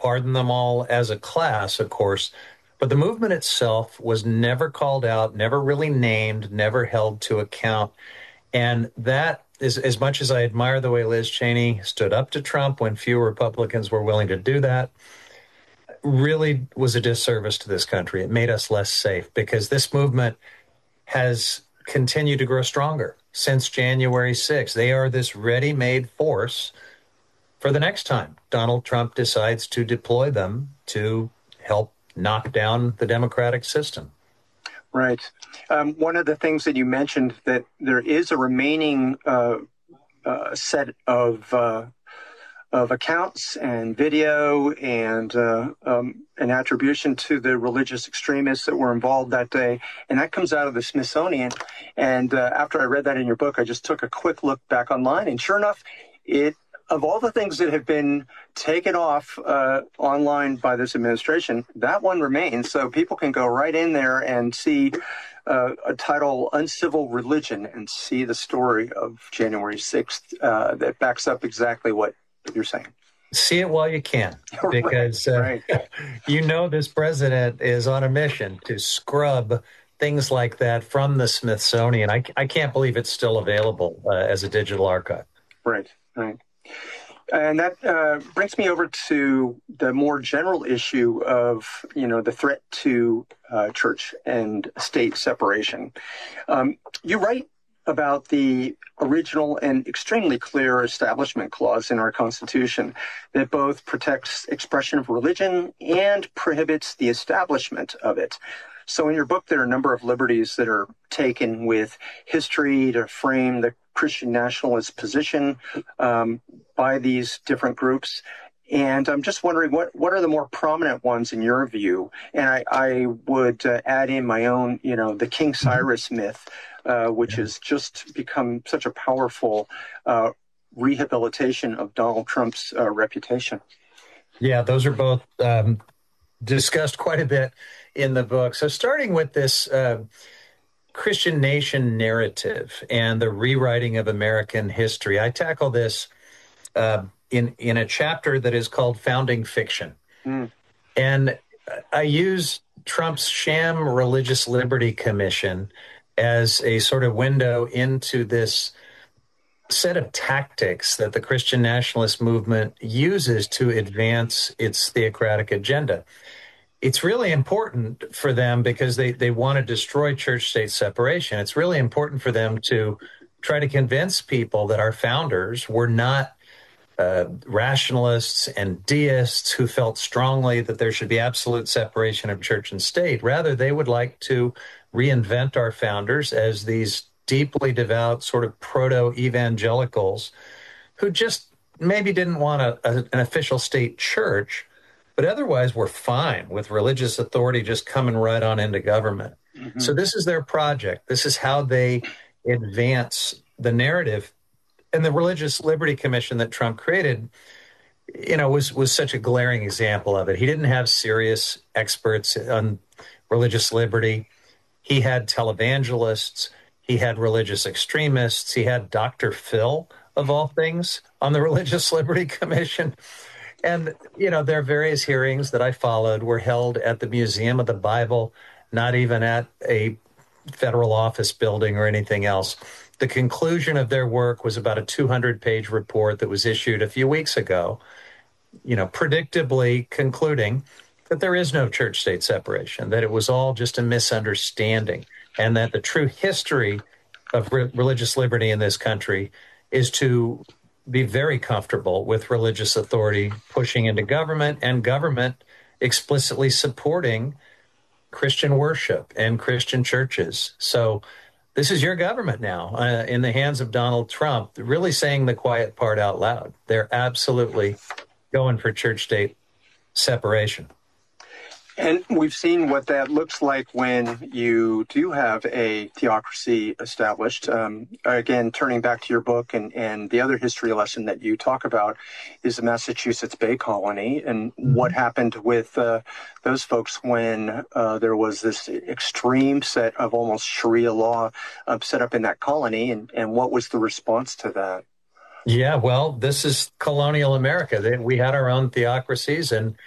pardon them all as a class, of course. But the movement itself was never called out, never really named, never held to account. And that is, as much as I admire the way Liz Cheney stood up to Trump when few Republicans were willing to do that, really was a disservice to this country. It made us less safe because this movement has continued to grow stronger since January 6th. They are this ready-made force for the next time Donald Trump decides to deploy them to help knock down the democratic system. Right. One of the things that you mentioned, that there is a remaining set of accounts and video and an attribution to the religious extremists that were involved that day. And that comes out of the Smithsonian. And after I read that in your book, I just took a quick look back online. And sure enough, of all the things that have been taken off online by this administration, that one remains. So people can go right in there and see a title, Uncivil Religion, and see the story of January 6th that backs up exactly what you're saying. See it while you can, because right. You know this president is on a mission to scrub things like that from the Smithsonian. I can't believe it's still available as a digital archive. Right. And that brings me over to the more general issue of, the threat to church and state separation. You write about the original and extremely clear Establishment Clause in our Constitution that both protects expression of religion and prohibits the establishment of it. So in your book, there are a number of liberties that are taken with history to frame the Christian nationalist position by these different groups. And I'm just wondering, what are the more prominent ones in your view? And I would add in my own, the King Cyrus myth, which has just become such a powerful rehabilitation of Donald Trump's reputation. Yeah, those are both discussed quite a bit in the book. So starting with this Christian nation narrative and the rewriting of American history, I tackle this in a chapter that is called Founding Fiction. And I use Trump's sham Religious Liberty Commission as a sort of window into this set of tactics that the Christian nationalist movement uses to advance its theocratic agenda. It's really important for them because they want to destroy church-state separation. It's really important for them to try to convince people that our founders were not rationalists and deists who felt strongly that there should be absolute separation of church and state. Rather, they would like to reinvent our founders as these deeply devout sort of proto-evangelicals who just maybe didn't want an official state church, but otherwise were fine with religious authority just coming right on into government. Mm-hmm. So this is their project. This is how they advance the narrative. And the Religious Liberty Commission that Trump created, was such a glaring example of it. He didn't have serious experts on religious liberty. He had televangelists. He had religious extremists. He had Dr. Phil, of all things, on the Religious Liberty Commission. And, their various hearings that I followed were held at the Museum of the Bible, not even at a federal office building or anything else. The conclusion of their work was about a 200-page report that was issued a few weeks ago, predictably concluding that there is no church-state separation, that it was all just a misunderstanding, and that the true history of religious liberty in this country is to be very comfortable with religious authority pushing into government and government explicitly supporting Christian worship and Christian churches. So this is your government now in the hands of Donald Trump, really saying the quiet part out loud. They're absolutely going for church-state separation. And we've seen what that looks like when you do have a theocracy established. Again, turning back to your book and the other history lesson that you talk about is the Massachusetts Bay Colony and what happened with those folks when there was this extreme set of almost Sharia law set up in that colony. And what was the response to that? Yeah, well, this is colonial America. We had our own theocracies, and